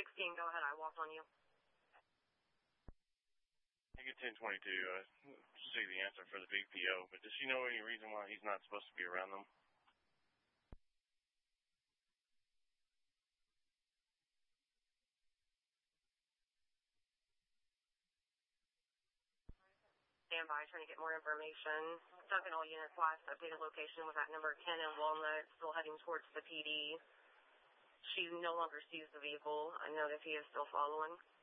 16, go ahead. I walked on you. I get 1022. See the answer for the big PO, but does she know any reason why he's not supposed to be around them? Stand by, trying to get more information. Duncan, all units, last updated location was at number 10 in Walnut, still heading towards the PD. She no longer sees the vehicle. I know that he is still following.